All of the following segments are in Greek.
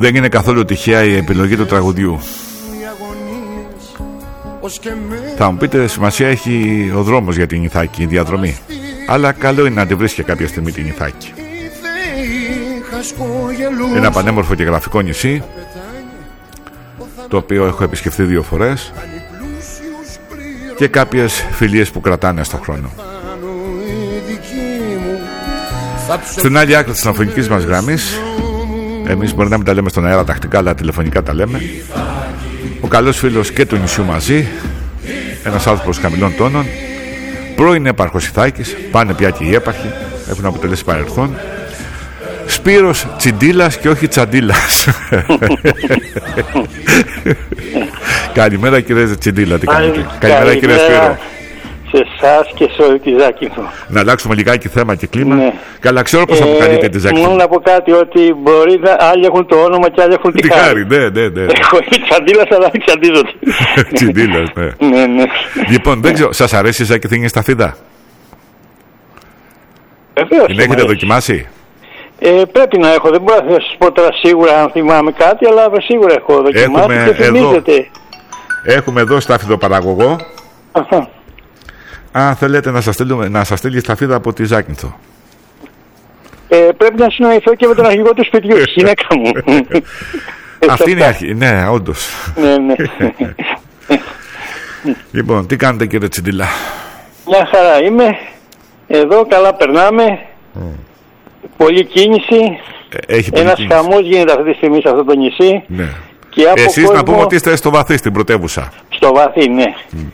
Δεν είναι καθόλου τυχαία η επιλογή του τραγουδιού. Θα μου πείτε, σημασία έχει ο δρόμος για την Ιθάκη, η διαδρομή. Αλλά καλό είναι να τη βρεις και κάποια στιγμή την Ιθάκη. Ένα πανέμορφο και γραφικό νησί, το οποίο έχω επισκεφθεί 2 φορές, και κάποιες φιλίες που κρατάνε στον χρόνο. Στην άλλη άκρη της τηλεφωνικής μας γραμμής, εμείς μπορεί να μην τα λέμε στον αέρα τακτικά, αλλά τηλεφωνικά τα λέμε, ο καλός φίλος και του νησιού μαζί, ένας άνθρωπος χαμηλών τόνων, πρώην έπαρχος Ιθάκης, πάνε πια και οι έπαρχοι, έχουν αποτελέσει παρελθόν, Σπύρος Τσιντίλας και όχι Τσαντίλας. Καλημέρα κύριε Τσιντίλα, τι κάνετε? Καλημέρα κύριε Σπύρο. Σε εσάς και σε όλη τη Ζάκυνθο. Να αλλάξουμε λιγάκι θέμα και κλίμα. Ναι. Καλά, ξέρω πως αποκαλείται τη Ζάκυνθο. Μόνο να πω κάτι, ότι μπορεί να άλλοι έχουν το όνομα και άλλοι έχουν τη χάρη. Ναι. Έχω Τσαντίλας, αλλά δεν τσαντίζονται. Τσιντίλας, ναι. Λοιπόν, δεν ξέρω, σας αρέσει η Ζάκυνθο στα Θήδα? Την έχετε δοκιμάσει? Πρέπει να έχω, δεν μπορώ να σας πω τώρα σίγουρα αν θυμάμαι κάτι, αλλά σίγουρα έχω δοκιμάσει και θυμίζεται. Έχουμε εδώ σταφιδοπαραγωγό. Αν θέλετε να σας στείλει σταφίδα από τη Ζάκυνθο. Πρέπει να συνοηθώ και με τον αρχηγό του σπιτιού, η γυναίκα μου. Αυτή είναι η αρχή, ναι, όντως. Ναι. Λοιπόν, τι κάνετε κύριε Τσιντίλα? Μια χαρά είμαι. Εδώ καλά περνάμε. Πολλή κίνηση. Ένας χαμός γίνεται αυτή τη στιγμή σε αυτό το νησί. Ναι. Εσείς κόσμο... να πούμε ότι είστε στο βαθύ, στην πρωτεύουσα. Στο βαθύ, ναι.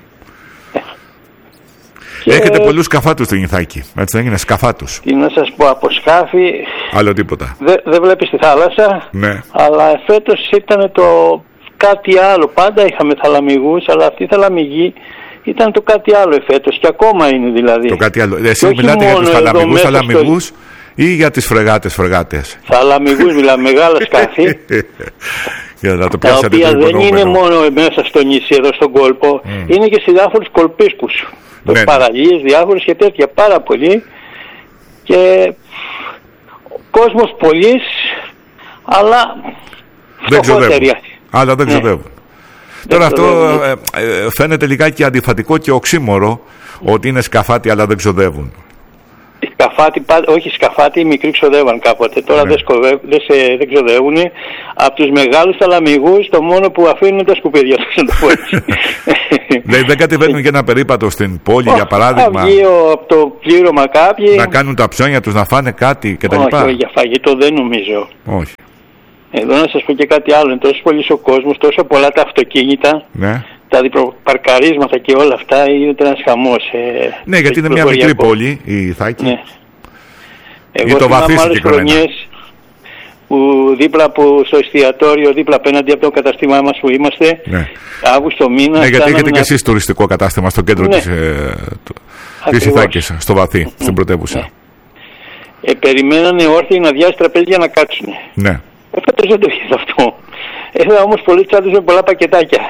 Έχετε πολλούς σκαφάτους στην Ιθάκη. Έτσι δεν είναι, σκαφάτους? Τι να σας πω, από σκάφη. Άλλο τίποτα. Δεν βλέπεις τη θάλασσα. Ναι. Αλλά φέτος ήταν το κάτι άλλο. Πάντα είχαμε θαλαμιγούς, αλλά αυτή η θαλαμιγή ήταν το κάτι άλλο εφέτος. Και ακόμα είναι δηλαδή. Το κάτι άλλο. Εσείς μιλάτε για τους θαλαμιγούς ή για τις φρεγάτες? Θαλαμιγούς μιλάμε, μεγάλα σκάφη. Τα οποία δεν είναι μόνο μέσα στο νησί, εδώ στον κόλπο, είναι και σε διάφορους κολπίσκους. Ναι. Παραλίες, διάφορες και τέτοια, πάρα πολύ. Και κόσμος πολύς, αλλά φτωχότεροι. Αλλά δεν ξοδεύουν. Τώρα αυτό φαίνεται λιγάκι αντιφατικό και οξύμορο, ότι είναι σκαφάτι αλλά δεν ξοδεύουν. Σκαφάτι, όχι σκαφάτι, οι μικροί ξοδεύαν κάποτε. Τώρα δεν ξοδεύουν. Από τους μεγάλους θαλαμιγούς το μόνο που αφήνουν είναι τα σκουπίδια τους. Δηλαδή δεν κατεβαίνουν και ένα περίπατο στην πόλη, για παράδειγμα? Βγει από το πλήρωμα κάποιοι. Να κάνουν τα ψώνια τους, να φάνε κάτι κτλ. Όχι, για φαγητό δεν νομίζω. Όχι. Εδώ να σας πω και κάτι άλλο. Είναι τόσο πολύ ο κόσμος, τόσο πολλά τα αυτοκίνητα. Ναι. Τα διπροπαρκαρίσματα και όλα αυτά είναι ένας χαμός. Ναι, γιατί είναι μια μικρή πόλη η Ιθάκη. Ναι. Εγώ θυμάμαι άλλες χρονιές που δίπλα στο εστιατόριο, δίπλα απέναντι από το καταστήμα μας που είμαστε, ναι. Αύγουστο μήνα. Ναι, γιατί έχετε και εσείς τουριστικό κατάστημα στο κέντρο της Ιθάκης, στο βαθύ, στην πρωτεύουσα. Ναι. Περιμένανε όρθιοι να διάσει τραπέζια να κάτσουν. Ναι. Φέτος δεν το είχε αυτό. Είδα όμως πολλοί τσάντες με πολλά πακετάκια.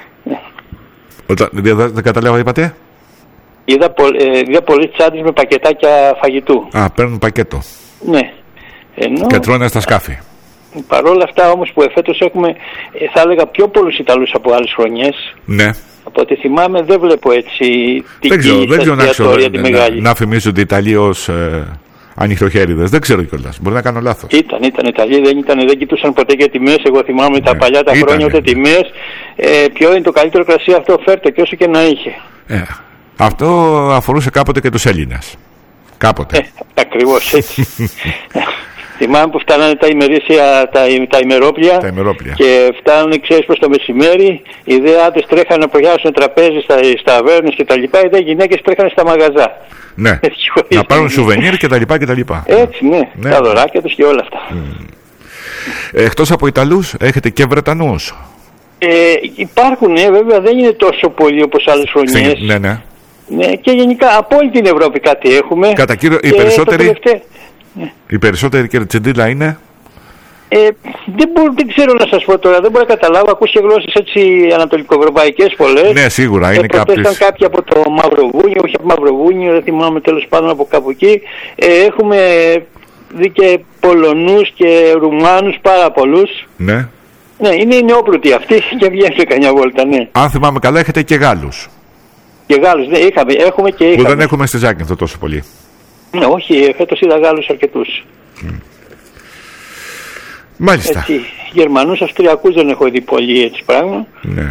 Δεν καταλάβα, είπατε? Είδα πολλοί τσάντες με πακετάκια φαγητού. Παίρνουν πακέτο. Ναι. Και τρώνε στα σκάφη. Παρ' όλα αυτά όμως που εφέτος έχουμε, θα έλεγα, πιο πολλούς Ιταλούς από άλλες χρονιές. Ναι. Από ό,τι θυμάμαι δεν βλέπω έτσι δεν ξέρω να φημίζονται οι Ιταλοί ως ανοιχτοχέριδες. Δεν ξέρω κιόλας. Μπορεί να κάνω λάθος. Ήταν Ιταλοί, δεν κοιτούσαν ποτέ για τιμές. Εγώ θυμάμαι τα παλιά τα χρόνια ούτε τιμές. Ποιο είναι το καλύτερο κρασί, αυτό φέρτε και όσο και να είχε. Αυτό αφορούσε κάποτε και τους Έλληνες. Κάποτε. Ακριβώς έτσι. Θυμάμαι που φτάνανε τα ημερόπλια και φτάνανε, ξέρεις, προς το μεσημέρι. Οι δε άντρες τρέχανε να προγιάσουν τραπέζι στα αβέρνες και τα λοιπά. Οι δε γυναίκες τρέχανε στα μαγαζά. Ναι. Να πάρουν σουβενίρ και τα λοιπά και τα λοιπά. Έτσι, ναι. Τα δωράκια τους και όλα αυτά. Εκτός από Ιταλούς έχετε και Βρετανούς? Υπάρχουν, βέβαια δεν είναι τόσο πολλοί όπως άλλες χρονιές. Ναι. Ναι, και γενικά από όλη την Ευρώπη κάτι έχουμε. Κατά κύριο, οι περισσότεροι κύριε Τσιντίλα είναι? Δεν ξέρω να σας πω τώρα, δεν μπορώ να καταλάβω. Ακούς και γλώσσες έτσι ανατολικοευρωπαϊκές πολλές. Ναι, σίγουρα είναι κάποιες. Κάποιοι από το Μαυροβούνιο, όχι από το Μαυροβούνιο, δεν θυμάμαι, τέλος πάντων από κάπου εκεί. Έχουμε δει και Πολωνούς και Ρουμάνους πάρα πολλούς. Ναι. Ναι, είναι νεόπλουτοι αυτοί και βγαίνουν καμιά βόλτα, ναι. Αν θυμάμαι καλά, έχετε και Γάλλους. Και Γάλλους, ναι, έχουμε και είχαμε. Που δεν έχουμε στη Ζάκυνθο τόσο πολύ. Ναι, όχι, φέτος είδα Γάλλους αρκετούς. Μάλιστα. Έτσι, Γερμανούς, Αυστριακούς δεν έχω δει πολύ έτσι πράγμα. Ναι.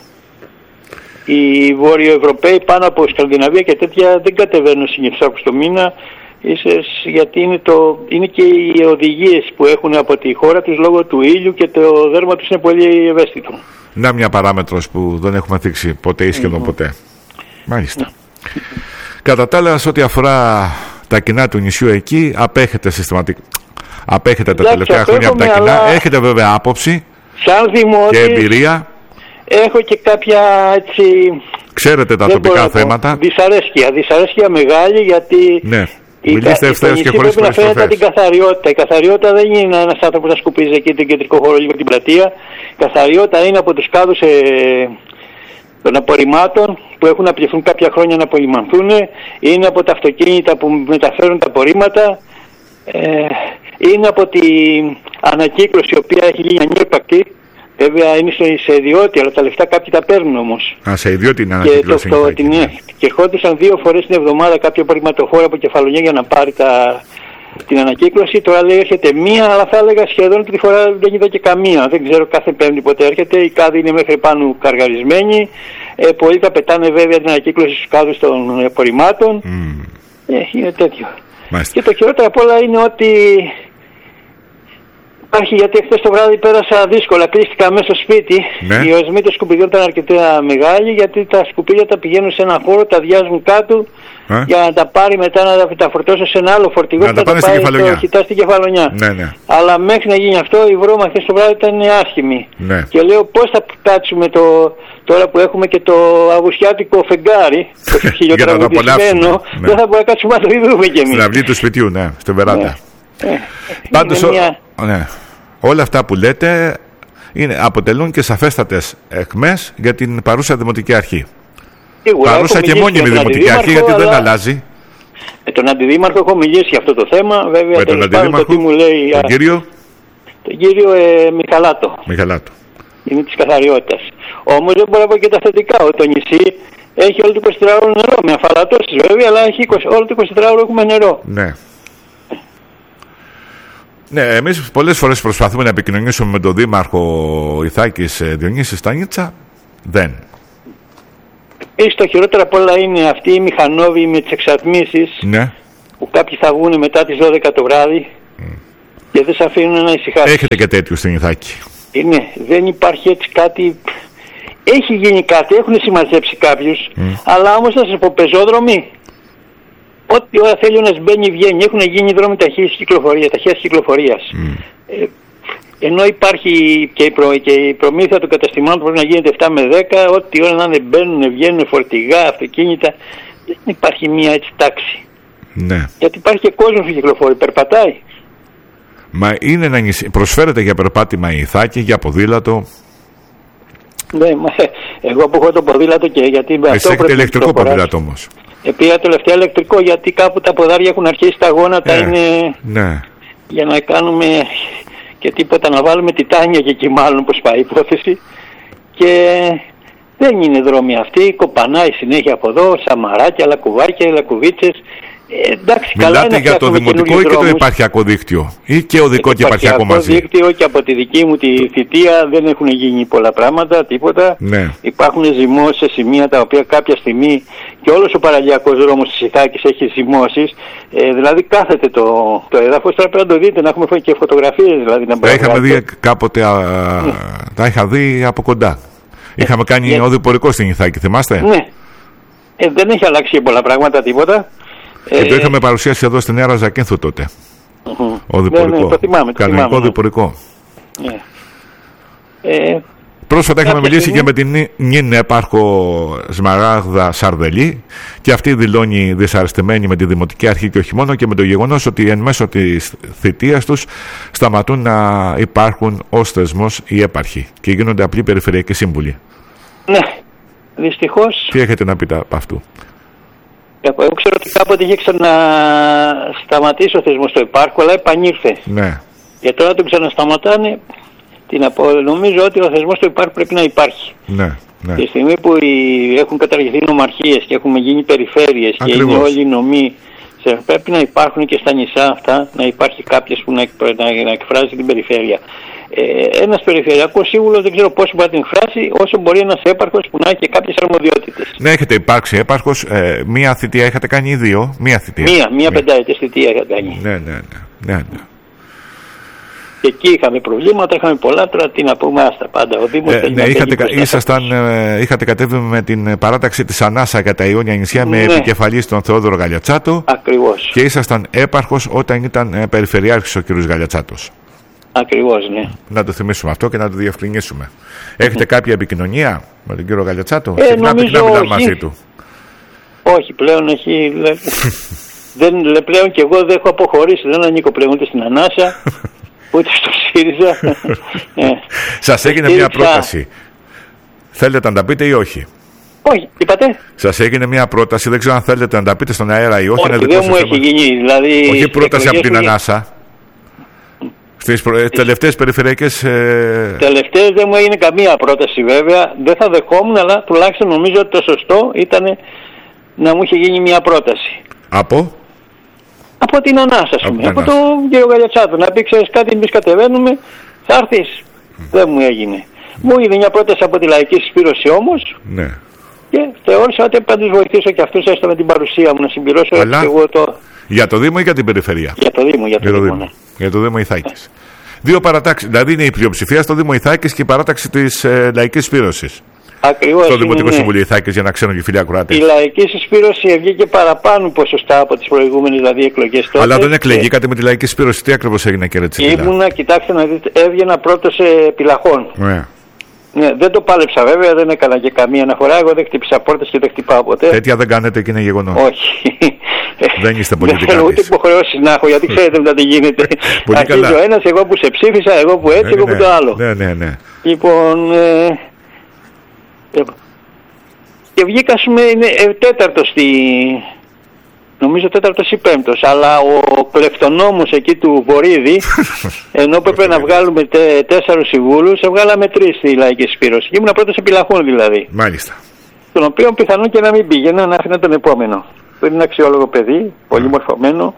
Οι Βόρειο-Ευρωπαίοι πάνω από Σκανδιναβία και τέτοια δεν κατεβαίνουν συνήθως το μήνα, ίσως γιατί είναι και οι οδηγίες που έχουν από τη χώρα τους λόγω του ήλιου και το δέρμα τους είναι πολύ ευαίσθητο. Να μια παράμετρος που δεν έχουμε θίξει ποτέ ή σχεδόν ποτέ. Μάλιστα. Κατά τα άλλα, σε ό,τι αφορά τα κοινά του νησιού εκεί, απέχετε συστηματικά. Απέχετε τα τελευταία χρόνια από τα κοινά. Έχετε βέβαια άποψη και εμπειρία. Έχω και κάποια έτσι... Ξέρετε τα τοπικά θέματα. Δυσαρέσκεια μεγάλη, γιατί... Ναι. Μιλήστε ευθέως και χωρίς περιστροφές. Πρέπει να φαίνεται την καθαριότητα. Η καθαριότητα δεν είναι ένας άνθρωπος να σκουπίζει εκεί τον κεντρικό χώρο λίγο την πλατεία. Η καθαριότητα είναι από τους κάδους των απορριμμάτων που έχουν απτυχθούν κάποια χρόνια να απολυμανθούν. Είναι από τα αυτοκίνητα που μεταφέρουν τα απορρίμματα. Είναι από την ανακύκλωση η οποία έχει γίνει ανύπαρκτη. Βέβαια είναι σε ιδιώτη, αλλά τα λεφτά κάποιοι τα παίρνουν όμως. Σε ιδιώτη είναι ανακύκλωση. Και ερχόντουσαν 2 φορές την εβδομάδα κάποιο απορριμματοφόρο από Κεφαλονιά για να πάρει την ανακύκλωση. Τώρα λέει έρχεται μία, αλλά θα έλεγα σχεδόν τη φορά δεν είδα και καμία. Δεν ξέρω κάθε Πέμπτη πότε έρχεται. Οι κάδοι είναι μέχρι πάνω καργαρισμένοι. Πολλοί τα πετάνε βέβαια την ανακύκλωση στους κάδους των απορριμμάτων. Είναι τέτοιο. Μάλιστα. Και το χειρότερο απ' όλα είναι ότι υπάρχει, γιατί χθες το βράδυ πέρασα δύσκολα, κλείστηκα μέσα στο σπίτι. Ναι. Οι οσμοί των σκουπιδιών ήταν αρκετά μεγάλοι, γιατί τα σκουπίδια τα πηγαίνουν σε ένα χώρο, τα αδειάζουν κάτω για να τα πάρει μετά να τα φορτώσω σε ένα άλλο φορτηγό και να τα πάει στην Κεφαλονιά. Ναι. Αλλά μέχρι να γίνει αυτό η βρώμα χθες το βράδυ ήταν άσχημη. Ναι. Και λέω πώς θα κάτσουμε τώρα που έχουμε και το αυγουστιάτικο φεγγάρι, το χιλιοτραγουδισμένο, δεν θα μπορούμε να κάτσουμε να το είδουμε κι εμείς. Στην αυλή του σπιτιού, ναι, στην βεράντα. Πάντως ναι. Όλα αυτά που λέτε αποτελούν και σαφέστατες εχμές για την παρούσα Δημοτική Αρχή. Παρούσα και μόνιμη Δημοτική Αρχή, γιατί δεν αλλάζει. Με τον Αντιδήμαρχο έχω μιλήσει για αυτό το θέμα. Βέβαια, με τον Αντιδήμαρχο, τι μου λέει, τον κύριο Μιχαλάτο. Είναι της καθαριότητας. Όμως δεν μπορώ να πω και τα θετικά. Το νησί έχει όλο το 24ωρο νερό. Με αφαλατώσεις βέβαια, αλλά όλο το 24ωρο έχουμε νερό. Ναι. Ναι, εμείς πολλές φορές προσπαθούμε να επικοινωνήσουμε με τον Δήμαρχο Ιθάκης Διονύση Στανίτσα. Δεν. Το χειρότερο απ' όλα είναι αυτοί οι μηχανόβοι με τις εξατμίσεις, ναι, που κάποιοι θα βγουν μετά τις 12 το βράδυ και δεν σε αφήνουν να ησυχάσεις. Έχετε και τέτοιους στην Ιθάκη. Δεν υπάρχει έτσι κάτι. Έχει γίνει κάτι, έχουν συμμαζέψει κάποιους, αλλά όμως να σας πω, πεζόδρομοι, ό,τι ώρα θέλει να μπαίνει βγαίνει, έχουν γίνει δρόμοι ταχείας κυκλοφορίας. Ενώ υπάρχει και η προμήθεια των καταστημάτων που πρέπει να γίνεται 7 με 10, ό,τι ώρα να είναι μπαίνουν, βγαίνουν φορτηγά, αυτοκίνητα, δεν υπάρχει μία έτσι τάξη. Ναι. Γιατί υπάρχει και κόσμος που κυκλοφορεί, περπατάει. Μα είναι ένα νησί, προσφέρεται για περπάτημα η Ιθάκη, για ποδήλατο. Ναι, εγώ που έχω το ποδήλατο και γιατί με αυτό έχετε ηλεκτρικό ποδήλατο όμως. Πήγα τελευταία ηλεκτρικό, γιατί κάπου τα ποδάρια έχουν αρχίσει, τα γόνατα είναι. Ναι. Για να κάνουμε και τίποτα, να βάλουμε τιτάνια και εκεί μάλλον, πως πάει η υπόθεση. Και δεν είναι δρόμοι αυτοί, κοπανάει συνέχεια από εδώ, σαμαράκια, λακκουβάρια, λακκουβίτσες. Εντάξει, μιλάτε για το δημοτικό ή και το επαρχιακό δίκτυο, ή και οδικό και επαρχιακό μαζί? Το δίκτυο και από τη δική μου τη θητεία δεν έχουν γίνει πολλά πράγματα, τίποτα. Ναι. Υπάρχουν ζυμώσεις σε σημεία τα οποία κάποια στιγμή και όλος ο παραλιακός δρόμος της Ιθάκης έχει ζυμώσεις. Δηλαδή κάθεται το έδαφος, τώρα πρέπει να το δείτε, να έχουμε και φωτογραφίες. Δηλαδή, τα είχαμε δει κάποτε, τα είχα δει από κοντά. Είχαμε κάνει οδηπορικό στην Ιθάκη, θυμάστε? Ναι. Δεν έχει αλλάξει και πολλά πράγματα, τίποτα. Και το είχαμε παρουσιάσει εδώ στην Νέα Ζακύνθου τότε. Οδηπορικό. Ναι, το θυμάμαι. Κανονικό οδηπορικό. Πρόσφατα είχαμε μιλήσει και με την νυν έπαρχο Σμαράγδα Σαρδελή, και αυτή δηλώνει δυσαρεστημένη με τη Δημοτική Αρχή και όχι μόνο, και με το γεγονός ότι εν μέσω της θητείας τους σταματούν να υπάρχουν ως θεσμός οι έπαρχοι και γίνονται απλοί περιφερειακοί σύμβουλοι. Ναι, δυστυχώς. Τι έχετε να πείτε από αυτού? Εγώ ξέρω ότι κάποτε είχε ξανασταματήσει ο θεσμός στο Υπάρχο, αλλά επανήλθε. Ναι. Και τώρα τον ξανασταματάνε. Νομίζω ότι ο θεσμός του Υπάρχου πρέπει να υπάρχει. Ναι. Ναι. Τη στιγμή που έχουν καταργηθεί νομαρχίες και έχουμε γίνει περιφέρειες και είναι όλοι οι νομοί, πρέπει να υπάρχουν και στα νησιά αυτά, να υπάρχει κάποιος που να εκφράζει την περιφέρεια. Ένας περιφερειακός σύμβουλος δεν ξέρω πόσο μπορεί να την εκφράσει, όσο μπορεί ένας έπαρχος που να έχει και κάποιες αρμοδιότητες. Ναι, έχετε υπάρξει έπαρχος, μία θητεία είχατε κάνει ή δύο? Μία θητεία. Μία πενταετής θητεία είχατε κάνει. Ναι. Και εκεί είχαμε προβλήματα, είχαμε πολλά, τώρα τι να πούμε, άστα πάντα. Ο Δήμος είχατε κατέβει με την παράταξη της Ανάσα για τα Ιόνια νησιά, με επικεφαλής τον Θεόδωρο Γαλιατσάτο. Ακριβώς. Και ήσασταν έπαρχος όταν ήταν περιφερειάρχης ο κ. Γαλιατσάτος. Ακριβώς, ναι. Να το θυμίσουμε αυτό και να το διευκρινίσουμε. Έχετε κάποια επικοινωνία με τον κύριο Γαλιατσάτο? Συχνά μιλάμε μαζί του. Όχι, πλέον έχει. Πλέον και εγώ δεν έχω αποχωρήσει, δεν ανήκω πλέον ούτε στην Ανάσα. Ούτε στο ΣΥΡΙΖΑ. Σας έγινε μια πρόταση. Θέλετε να τα πείτε ή όχι? Όχι, είπατε. Σας έγινε μια πρόταση, δεν ξέρω αν θέλετε να τα πείτε στον αέρα ή όχι. Όχι, δεν μου έχει γίνει. Δηλαδή, όχι πρόταση από την Ανάσα. Στις τελευταίες περιφερειακές... Τελευταίες δεν μου έγινε καμία πρόταση βέβαια. Δεν θα δεχόμουν, αλλά τουλάχιστον νομίζω ότι το σωστό ήταν να μου είχε γίνει μια πρόταση. Από την Ανάσα, ας πούμε. Από τον κύριο Γαλιατσάτο. Να πει, ξέρεις κάτι, εμείς κατεβαίνουμε, θα έρθεις. Δεν μου έγινε. Μου είδε μια πρόταση από τη Λαϊκή Συσπήρωση όμως. Ναι. Και θεώρησα ότι θα τους βοηθήσω και αυτούς έστω με την παρουσία μου να συμπληρώσω. Αλλά εγώ το... Για το Δήμο ή για την περιφερεια? Για το Δήμο, ναι. Για το Δήμο Ιθάκης. Δύο παρατάξεις. Δηλαδή είναι η πλειοψηφία στο Δήμο Ιθάκης και η παράταξη της Λαϊκής Συσπήρωσης. Ακριβώς. Στο Δημοτικό Συμβουλίο Ιθάκης, για να ξέρουν και οι φίλοι ακροατές. Η Λαϊκή Συσπήρωση βγήκε παραπάνω ποσοστά από τις προηγούμενες δηλαδή εκλογές τότε. Αλλά δεν εκλεγήκατε με τη Λαϊκή Συσπήρωση. Τι ακριβώς έγινε, κύριε Τσιντήλα? Ήμουνα, κοιτάξτε να δείτε, έβγαινα πρώτος σε πυλαχών. Ναι, δεν το πάλεψα βέβαια, δεν έκανα και καμία αναφορά. Εγώ δεν χτύπησα πόρτες και δεν χτυπάω ποτέ. Τέτοια δεν κάνετε και είναι γεγονός. Όχι. Δεν είστε πολιτικά. Δεν θέλω ούτε υποχρεώσεις να έχω, γιατί ξέρετε μετά τι γίνεται. Αρχίζει ο ένας, εγώ που σε ψήφισα, εγώ που έτσι, εγώ που το άλλο. Ναι. Λοιπόν. Και βγήκα, ας πούμε, είναι τέταρτος νομίζω τέταρτος ή πέμπτος, αλλά ο κλεφτονόμος εκεί του Βορύδη, ενώ έπρεπε να βγάλουμε 4 συμβούλους, βγάλαμε 3 στη Λαϊκή Συσπήρωση. Ήμουν πρώτος επιλαχών δηλαδή. Μάλιστα. Τον οποίο πιθανόν και να μην πήγαινα, να άφηνα τον επόμενο. Το είναι ένα αξιόλογο παιδί, πολύ μορφωμένο.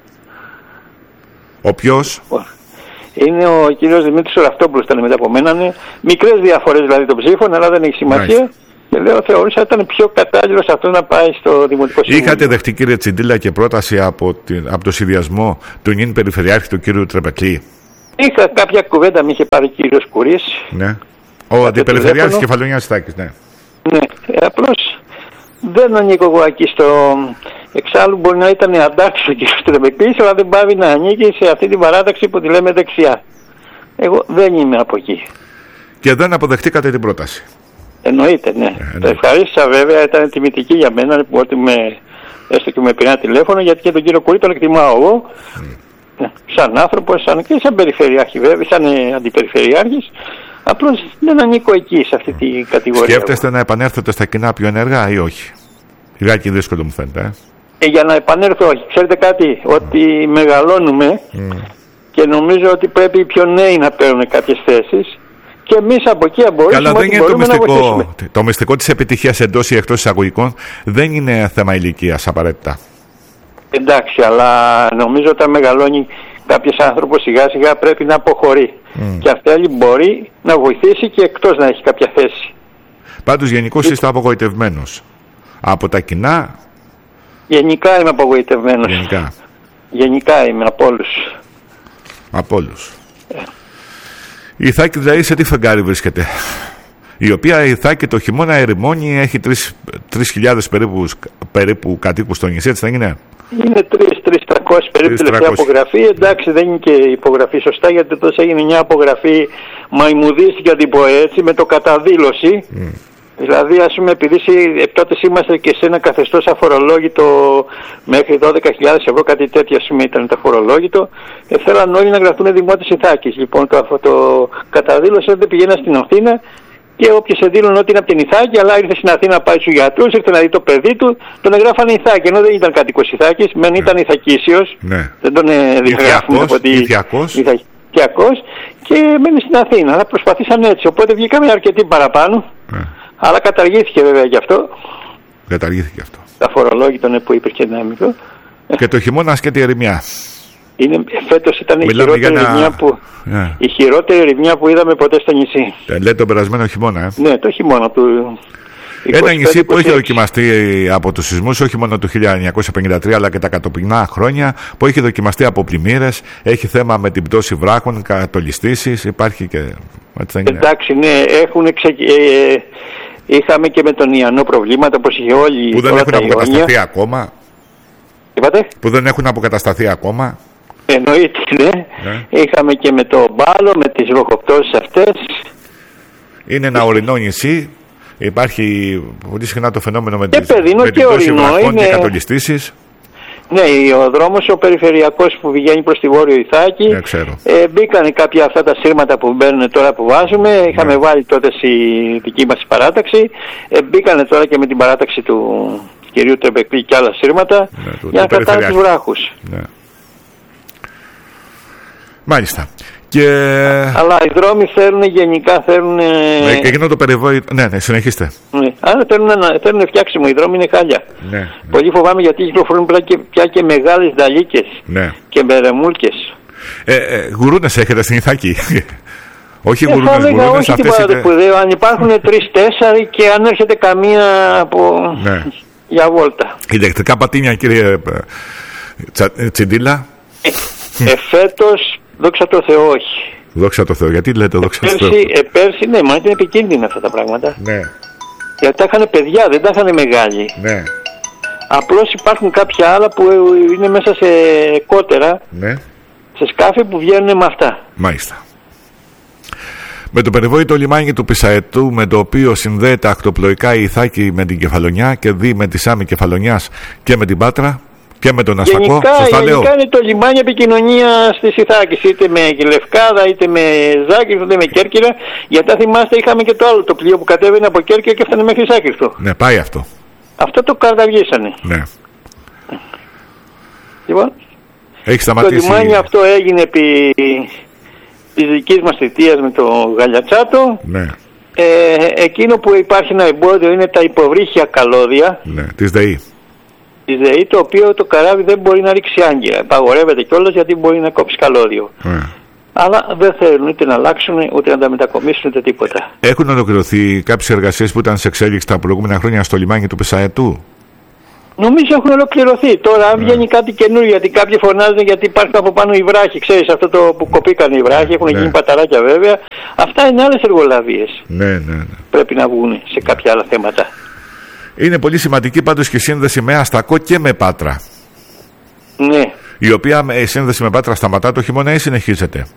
Ο ποιος? Είναι ο κύριος Δημήτρης Οραυτόπουλος, ήταν μετά από μένα. Μικρές διαφορές δηλαδή των ψήφων, αλλά δεν έχει σημασία. Και λέω, θεώρησα ότι ήταν πιο κατάλληλος αυτό να πάει στο Δημοτικό Συμβούλιο. Είχατε δεχτεί, κύριε Τσιντήλα, και πρόταση από το συνδυασμό του νυν Περιφερειάρχη του κύριου Τρεπετσή? Είχα κάποια κουβέντα, με είχε πάρει ο κύριος Κουρής. Ναι. Ο αντιπεριφερειάρχης Κεφαλονιάς Ιθάκης, ναι. Ναι, απλώς δεν ανήκω εγώ εκεί στο. Εξάλλου μπορεί να ήταν αντάρτης ο κύριος Τρεπετσής, αλλά δεν πάβει να ανήκει σε αυτή την παράταξη που τη λέμε δεξιά. Εγώ δεν είμαι από εκεί. Και δεν αποδεχτήκατε την πρόταση? Εννοείται, ναι. Το ευχαρίστησα βέβαια, ήταν τιμητική για μένα που έστω και με πήρε ένα τηλέφωνο, γιατί και τον κύριο Κουρί τον εκτιμάω εγώ. Σαν άνθρωπος, και σαν περιφερειάρχη βέβαια, σαν αντιπεριφερειάρχης. Απλώς δεν ανήκω εκεί, σε αυτή την κατηγορία. Σκέφτεστε να επανέλθετε στα κοινά πιο ενεργά ή όχι? Λιγάκι δύσκολο μου φαίνεται. Για να επανέλθω, όχι. Ξέρετε κάτι, ότι μεγαλώνουμε και νομίζω ότι πρέπει οι πιο νέοι να παίρνουν κάποιες θέσεις. Και εμείς από εκεί μπορούμε. Καλά, δεν είναι το μυστικό. Το μυστικό της επιτυχίας εντός ή εκτός εισαγωγικών δεν είναι θέμα ηλικίας απαραίτητα. Εντάξει, αλλά νομίζω όταν μεγαλώνει κάποιος άνθρωπος σιγά σιγά πρέπει να αποχωρεί. Και αυτή άλλη μπορεί να βοηθήσει και εκτός να έχει κάποια θέση. Πάντως γενικώς είστε απογοητευμένος από τα κοινά? Γενικά είμαι απογοητευμένος. Γενικά είμαι από όλους. Από όλους. Η Ιθάκη δηλαδή σε τι φεγγάρι βρίσκεται? Η οποία η Ιθάκη το χειμώνα ερημώνει, έχει 3.000 περίπου κατοίκους στο νησί, έτσι δεν είναι? Είναι 3.300 περίπου τελευταία απογραφή. Εντάξει, δεν είναι και υπογραφή σωστά, γιατί τόσο έγινε μια απογραφή μαϊμουδίστηκε, να την πω έτσι, με το καταδήλωση. Δηλαδή, ας πούμε, επειδή τότε είμαστε και σε ένα καθεστώς αφορολόγητο μέχρι 12.000 ευρώ, κάτι τέτοιο, ας πούμε, ήταν το αφορολόγητο, θέλαν όλοι να γραφτούν δημότες Ιθάκης. Λοιπόν, το καταδήλωσα, δεν πηγαίνα στην Αθήνα Και όποιος σε δήλωνε ότι είναι από την Ιθάκη, αλλά ήρθε στην Αθήνα να πάει στους γιατρούς, ήρθε να δει το παιδί του, τον εγγράφανε Ιθάκη, ενώ δεν ήταν κατοίκος Ιθάκης, μεν ήταν Ιθακίσιος, δεν τον διαγράφουμε από ότι Ιθακικός, και μένει στην Αθήνα, αλλά προσπαθήσαν έτσι, οπότε βγήκαμε αρκετοί παραπάνω, αλλά καταργήθηκε βέβαια γι' αυτό. Καταργήθηκε αυτό. Τα φορολόγητον που υπήρχε δυναμικό. Και το χειμώνα ασκέτη ερημιά. Φέτος ήταν η χειρότερη ερημιά που είδαμε ποτέ στο νησί. Λέτε τον περασμένο χειμώνα. Ναι, το χειμώνα του. Ένα νησί που έχει δοκιμαστεί από τους σεισμούς, όχι μόνο το 1953 αλλά και τα κατοπινά χρόνια, που έχει δοκιμαστεί από πλημμύρες, έχει θέμα με την πτώση βράχων, κατολιστήσεις, υπάρχει και. Εντάξει, ναι, είχαμε και με τον Ιαννό προβλήματα, όπως είχε όλοι. Που δεν έχουν αποκατασταθεί ακόμα. Είπατε? Που δεν έχουν αποκατασταθεί ακόμα. Εννοείται, ναι. Είχαμε και με το Μπάλο, με τις βροχοπτώσεις αυτές. Είναι ένα ορεινό νησί. Υπάρχει πολύ συχνά το φαινόμενο με την πτώση βραχών και κατολιστήσεις. Ναι, ο δρόμος ο περιφερειακός που πηγαίνει προς τη Βόρειο Ιθάκη. Ναι, ξέρω. Μπήκανε κάποια αυτά τα σύρματα που μπαίνουν τώρα που βάζουμε. Είχαμε βάλει τότε στη δική μας παράταξη. Μπήκανε τώρα και με την παράταξη του κυρίου Τρεμπεκλή και άλλα σύρματα για να κρατάνε τους βράχους. Ναι. Μάλιστα. Αλλά οι δρόμοι γενικά θέλουν. Και εκείνο το περιβόητο. Ναι, συνεχίστε. Ναι. Άρα θέλουν φτιάξιμο. Οι δρόμοι είναι χάλια. Ναι. Πολύ φοβάμαι γιατί κυκλοφορούν πια και μεγάλες νταλίκες και μπερεμούλκες. Γουρούνες έχετε στην Ιθάκη? Όχι γουρούνες, αυτές είναι. Αν υπάρχουν 3-4 και αν έρχεται καμία από. Ναι. Για βόλτα. Ηλεκτρικά πατίνια, κύριε Τσιντίλα. Φέτος, δόξα τω Θεώ, όχι. Δόξα τω Θεώ, γιατί λέτε δόξα τω Θεώ? Πέρσι, ναι, μα είναι επικίνδυνα αυτά τα πράγματα. Ναι. Γιατί τα είχαν παιδιά, δεν τα είχαν μεγάλοι. Ναι. Απλώς υπάρχουν κάποια άλλα που είναι μέσα σε κότερα, ναι, σε σκάφη που βγαίνουν με αυτά. Μάλιστα. Με το περιβόητο λιμάνι του Πισαετού, με το οποίο συνδέεται ακτοπλοϊκά η Ιθάκη με την Κεφαλονιά και δει με τη Σάμη Κεφαλονιάς και με την Πάτρα και με τον Αστακό. Γενικά είναι το λιμάνι επικοινωνία της Ιθάκης, είτε με Λευκάδα, είτε με Ζάκη, είτε με Κέρκυρα. Γιατί αν θυμάστε, είχαμε και το άλλο το πλοίο που κατέβαινε από Κέρκυρα και έφτανε μέχρι Σάκυρθο. Ναι, πάει αυτό. Αυτό το καταργήσανε. Ναι. Λοιπόν, έχει σταματήσει. Το λιμάνι αυτό έγινε επί της δικής μας θητείας με το Γαλιατσάτο. Ναι. Εκείνο που υπάρχει ένα εμπόδιο είναι τα υποβρύχια καλώδια. Ναι, της ΔΕΗ. Της ΔΕΗ, το οποίο το καράβι δεν μπορεί να ρίξει άγκυρα. Επαγορεύεται κιόλας γιατί μπορεί να κόψει καλώδιο. Αλλά δεν θέλουν ούτε να αλλάξουν, ούτε να τα μετακομίσουν, ούτε τίποτα. Έχουν ολοκληρωθεί κάποιες εργασίες που ήταν σε εξέλιξη τα προηγούμενα χρόνια στο λιμάνι του Πισαετού? Νομίζω έχουν ολοκληρωθεί. Τώρα, αν βγαίνει κάτι καινούριο, γιατί κάποιοι φωνάζουν γιατί υπάρχουν από πάνω οι βράχοι, ξέρεις, αυτό το που κοπήκαν οι βράχοι, έχουν γίνει παταράκια βέβαια. Αυτά είναι άλλες εργολαβίες. Ναι. Πρέπει να βγουν σε κάποια άλλα θέματα. Είναι πολύ σημαντική πάντως και η σύνδεση με Αστακό και με Πάτρα. Ναι. Η οποία η σύνδεση με Πάτρα σταματά το χειμώνα ή συνεχίζεται?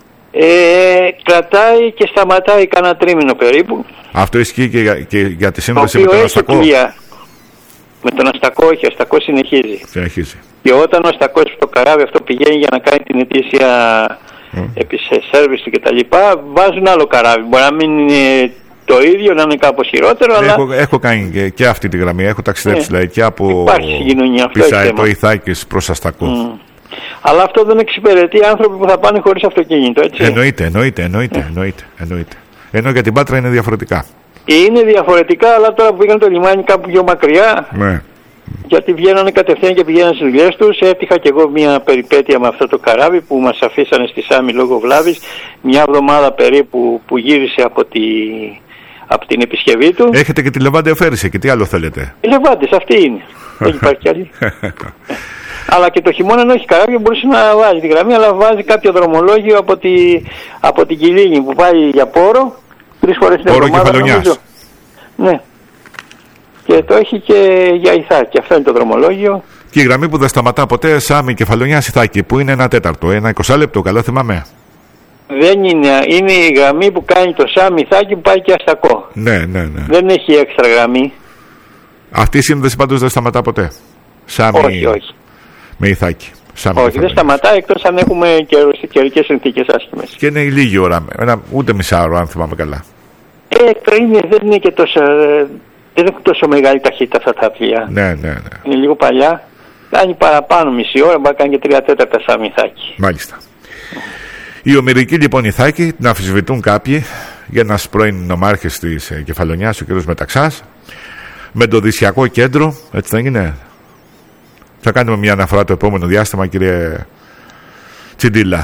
Κρατάει και σταματάει κανένα τρίμηνο περίπου. Αυτό ισχύει και για τη σύνδεση με τον Αστακό? Με τον Αστακό, όχι, ο Αστακό συνεχίζει. Και όταν ο Αστακός το καράβι αυτό πηγαίνει για να κάνει την ετήσια σέρβις του κτλ., βάζουν άλλο καράβι. Μπορεί να μην είναι το ίδιο, να είναι κάπως χειρότερο, αλλά. Έχω κάνει και αυτή τη γραμμή. Έχω ταξιδέψει δηλαδή και από Πισαετό Ιθάκης προς Αστακό. Αλλά αυτό δεν εξυπηρετεί άνθρωποι που θα πάνε χωρίς αυτοκίνητο, έτσι. Εννοείται. Ενώ για την Πάτρα είναι διαφορετικά. Είναι διαφορετικά, αλλά τώρα που πήγαν το λιμάνι κάπου πιο μακριά, γιατί βγαίνανε κατευθείαν και πηγαίνανε στις δουλειές τους. Έτυχα κι εγώ μια περιπέτεια με αυτό το καράβι που μας αφήσανε στη Σάμη λόγω βλάβης, μια εβδομάδα περίπου που γύρισε από την επισκευή του. Έχετε και τη Λεβάντε Οφέρισε και τι άλλο θέλετε? Οι Λεβάντες, αυτή είναι. Δεν υπάρχει άλλη. Αλλά και το χειμώνα, ενώ έχει καράβια, μπορούσε να βάζει τη γραμμή, αλλά βάζει κάποιο δρομολόγιο από την Κιλίνη που πάει για Πόρο. 3 φορές την εβδομάδα, νομίζω. Ναι. Και το έχει και για Ιθάκη. Αυτό είναι το δρομολόγιο. Και η γραμμή που δεν σταματά ποτέ, Σάμη Κεφαλονιάς Ιθάκη, που είναι 1/4, ένα 20 λεπτό, καλά θυμάμαι. Δεν είναι. Είναι η γραμμή που κάνει το Σάμι Ιθάκη που πάει και Αστακό. Ναι. Δεν έχει έξτρα γραμμή. Αυτή η σύνδεση πάντως δεν σταματά ποτέ? Σάμι. Όχι. Με Ιθάκη. Όχι, δεν σταματάει εκτός αν έχουμε καιρικές συνθήκες άσχημες. Και είναι λίγη ώρα, ούτε μισά ώρα αν θυμάμαι καλά. Δεν είναι και τόσο. Δεν έχουν τόσο μεγάλη ταχύτητα αυτά τα πλοία. Ναι. Είναι λίγο παλιά. Κάνει παραπάνω μισή ώρα, μπορεί να κάνει και 3/4 σαν Ιθάκη. Μάλιστα. Οι ομηρικοί λοιπόν Ιθάκη την αμφισβητούν κάποιοι για ένας πρώην νομάρχης της Κεφαλονιάς, ο κ. Μεταξάς, με το Δυσιακό Κέντρο, έτσι δεν είναι? Θα κάνουμε μια αναφορά το επόμενο διάστημα, κύριε Τσιντίλα.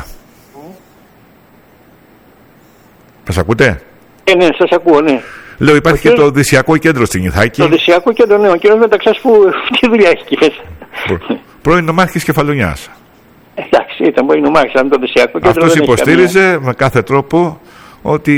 Μας ακούτε? Ναι, σας ακούω, ναι. Λέω, υπάρχει και το Δυσιακό Κέντρο στην Ιθάκη. Το Δυσιακό Κέντρο, ναι, ο κ. Μεταξάς που τι δουλειά έχει εκεί μέσα? Πρώην νομάρχης Κεφαλονιάς. Εντάξει, ήταν πρώην νομάρχης, αν το Δυσιακό Κέντρο. Αυτός υποστήριζε με κάθε τρόπο ότι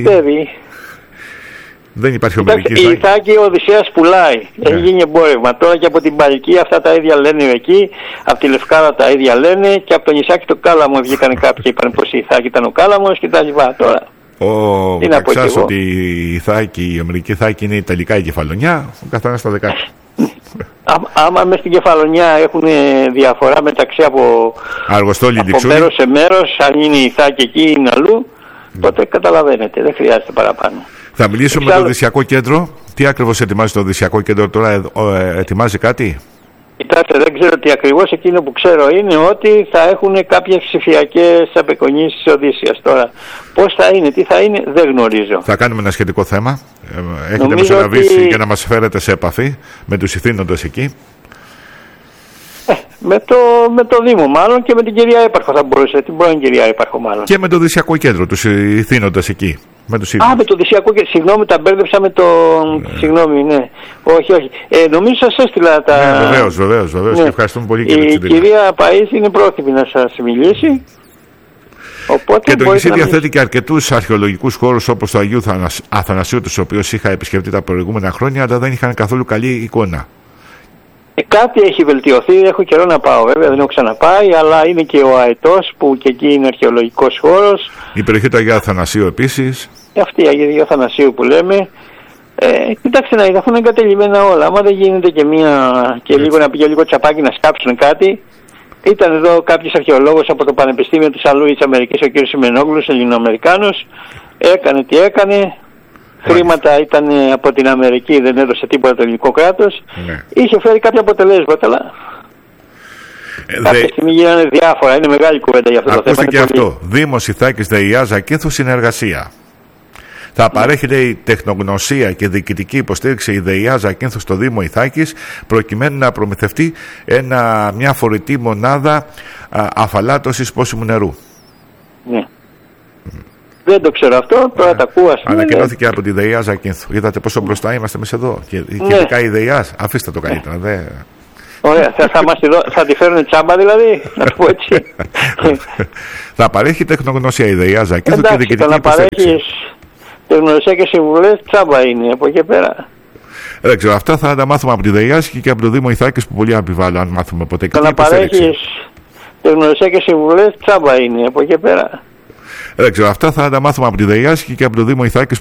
δεν υπάρχει ομιλική Ιθάκη. Η Ιθάκη ο Οδυσσέας πουλάει. Έχει γίνει εμπόρευμα. Τώρα και από την Παλική αυτά τα ίδια λένε εκεί. Από τη Λευκάδα τα ίδια λένε. Και από το νησάκι το Κάλαμο βγήκαν κάποιοι. Είπαν πως η Ιθάκη ήταν ο Κάλαμος και τα λοιπά. Τώρα. Ο Μεταξάς ότι η ομιλική Ιθάκη είναι τελικά η Κεφαλονιά. Ο καθένας στα δεκάτια. Άμα μες στην Κεφαλονιά έχουν διαφορά μεταξύ από μέρος σε μέρος, αν είναι η Ιθάκη εκεί ή είναι αλλού, τότε καταλαβαίνετε, δεν χρειάζεται παραπάνω. Θα μιλήσουμε με το Οδυσσιακό Κέντρο. Τι ακριβώς ετοιμάζει το Οδυσσιακό Κέντρο τώρα, ετοιμάζει κάτι? Κοιτάξτε, δεν ξέρω τι ακριβώς. Εκείνο που ξέρω είναι ότι θα έχουν κάποιες ψηφιακές απεικονίσεις της Οδύσσιας. Τώρα, πώς θα είναι, τι θα είναι, δεν γνωρίζω. Θα κάνουμε ένα σχετικό θέμα. Έχετε μεσολαβήσει για να μας φέρετε σε επαφή με τους ηθήνοντες εκεί? Με το Δήμο μάλλον και με την κυρία Έπαρχο θα μπορούσε, την πρώην κυρία Έπαρχο μάλλον. Και με το Οδυσσιακό Κέντρο, τους ηθήνοντες εκεί. Με με το Οδυσσιακό Κέντρο, συγγνώμη, τα μπέρδεψα με το... Συγγνώμη, ναι. Όχι. Νομίζω σας έστειλα τα... Βεβαίως. Ναι. Και ευχαριστούμε πολύ, κύριε Τσιντίλα. Η κυρία Παΐση είναι πρόθυμη να σας μιλήσει. Οπότε και το νησί διαθέτει και αρκετούς αρχαιολογικούς χώρους όπως το Αγίου Αθανασίου, τους οποίους είχα επισκεφτεί τα προηγούμενα χρόνια, αλλά δεν είχαν καθόλου καλή εικόνα. Κάτι έχει βελτιωθεί, έχω καιρό να πάω βέβαια, δεν έχω ξαναπάει, αλλά είναι και ο Αετός που και εκεί είναι αρχαιολογικός χώρος. Η περιοχή του Αγίου Αθανασίου επίσης. Αυτή η Αγίου Αθανασίου που λέμε. Κοιτάξτε να δείτε, αφού είναι εγκατελειμμένα όλα. Άμα δεν γίνεται και λίγο να πήγε λίγο τσαπάκι να σκάψουν κάτι. Ήταν εδώ κάποιος αρχαιολόγος από το Πανεπιστήμιο της Αλλού της Αμερικής, ο κ. Σιμενόγλους, Ελληνοαμερικάνος. Έκανε τι έκανε. Χρήματα ήταν από την Αμερική, δεν έδωσε τίποτα το ελληνικό κράτος. Ναι. Είχε φέρει κάποια αποτελέσματα, αλλά κάποια στιγμή γίνανε διάφορα. Είναι μεγάλη κουβέντα για αυτό το θέμα. Ακούστε και αυτό. Δήμος Ιθάκης ΔΕΙΑ Ζακίνθου συνεργασία. Θα παρέχεται η τεχνογνωσία και διοικητική υποστήριξη η ΔΕΙΑ Ζακίνθου στο Δήμο Ιθάκης, προκειμένου να προμηθευτεί μια φορητή μονάδα αφαλάτωσης πόσιμου νερού. Ναι. Δεν το ξέρω αυτό, τώρα τα ακούω. Ανακοινώθηκε από τη ΔΕΙΑ Ζακίνθου. Είδατε πόσο μπροστά είμαστε εμείς εδώ. Και ειδικά η ΔΕΙΑ, αφήστε το καλύτερα. Ωραία, θα τη φέρουν τσάμπα δηλαδή, να το πω έτσι. Θα παρέχει τεχνογνωσία η ΔΕΙΑ Ζακίνθου και διοικητική υποστήριξη. Τεχνογνωσία και συμβουλές τσάμπα είναι από εκεί πέρα. Δεν ξέρω, αυτά θα τα μάθουμε από τη ΔΕΙΑ και από το Δήμο Ιθάκης που πολύ αμφιβάλλω αν μάθουμε ποτέ. Θα παρέχεις τεχνογνωσία και συμβουλές τσάμπα είναι από εκεί πέρα. Δεν ξέρω, αυτά θα τα μάθουμε από τη ΔΕΙΑ και από το Δήμο Ιθάκης